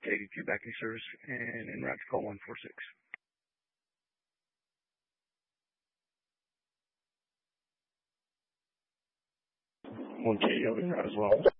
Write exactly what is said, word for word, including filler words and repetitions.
Take a Q back in service and en route to call one four six. one K over en route as well.